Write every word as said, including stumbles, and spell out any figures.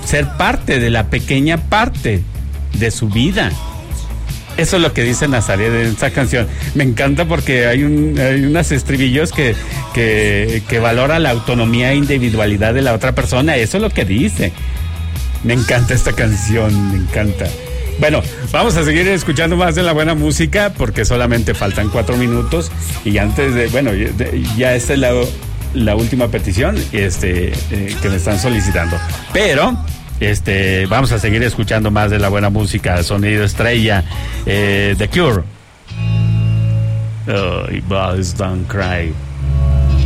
ser parte de la pequeña parte de su vida. Eso es lo que dice Nazaret en esta canción. Me encanta porque hay, un, hay unos estribillos que, que, que valora la autonomía e individualidad de la otra persona. Eso es lo que dice. Me encanta esta canción, me encanta. Bueno, vamos a seguir escuchando más de la buena música porque solamente faltan cuatro minutos y antes de, bueno, ya esta es la, la última petición este, eh, que me están solicitando. Pero, este, vamos a seguir escuchando más de la buena música, sonido estrella, eh, The Cure. Oh, Boys Don't Cry.